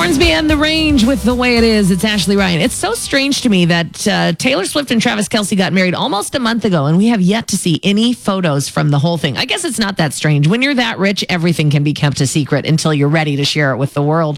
Hornsby and the Range with The Way It Is. It's Ashley Ryan. It's so strange to me that Taylor Swift and Travis Kelce got married almost a month ago, and we have yet to see any photos from the whole thing. I guess it's not that strange. When you're that rich, everything can be kept a secret until you're ready to share it with the world.